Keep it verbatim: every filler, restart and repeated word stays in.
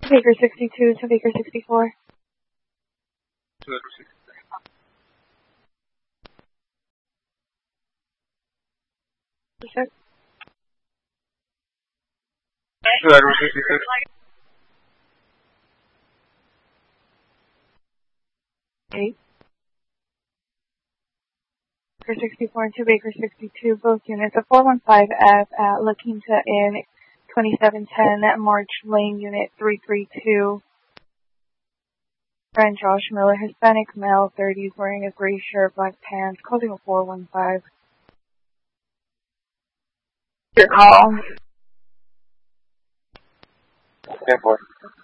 Baker sixty-two to Baker sixty-four. To Baker sixty-three. Six. To Baker sixty-six. Eight. Baker sixty-four and two Baker sixty-two, both units. A four one five F at La Quinta Inn, twenty-seven ten March Lane, Unit three three two. Friend Josh Miller, Hispanic male, thirties, wearing a gray shirt, black pants, calling a four one five. Your call. ten four.